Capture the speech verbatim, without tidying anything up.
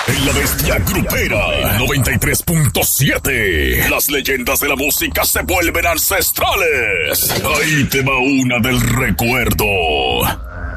En la bestia grupera noventa y tres punto siete. Las leyendas de la música se vuelven ancestrales. Ahí te va una del recuerdo.